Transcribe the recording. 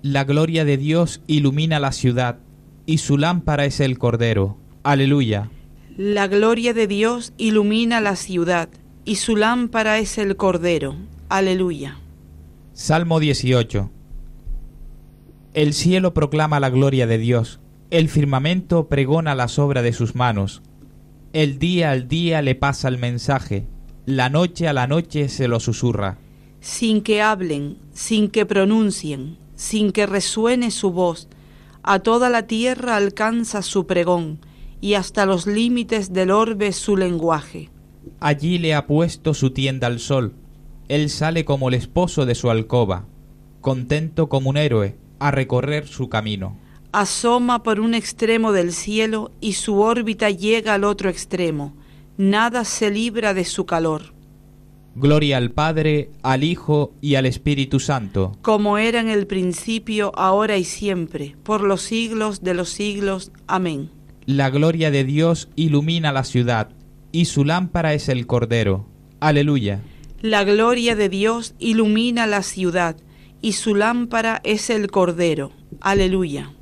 La gloria de Dios ilumina la ciudad, y su lámpara es el Cordero. Aleluya. La gloria de Dios ilumina la ciudad, y su lámpara es el Cordero. Aleluya. Salmo 18. El cielo proclama la gloria de Dios, el firmamento pregona las obras de sus manos. El día al día le pasa el mensaje, la noche a la noche se lo susurra. Sin que hablen, sin que pronuncien, sin que resuene su voz, a toda la tierra alcanza su pregón, y hasta los límites del orbe su lenguaje. Allí le ha puesto su tienda al sol, él sale como el esposo de su alcoba, contento como un héroe, a recorrer su camino. Asoma por un extremo del cielo y su órbita llega al otro extremo, nada se libra de su calor. Gloria al Padre, al Hijo y al Espíritu Santo. Como era en el principio, ahora y siempre, por los siglos de los siglos. Amén. La gloria de Dios ilumina la ciudad, y su lámpara es el Cordero. Aleluya. La gloria de Dios ilumina la ciudad, y su lámpara es el Cordero. Aleluya.